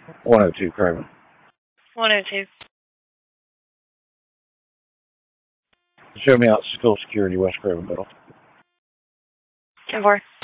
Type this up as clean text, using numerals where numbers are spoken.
102 Craven. 102. Show me out school security, West Craven Middle. 10-4.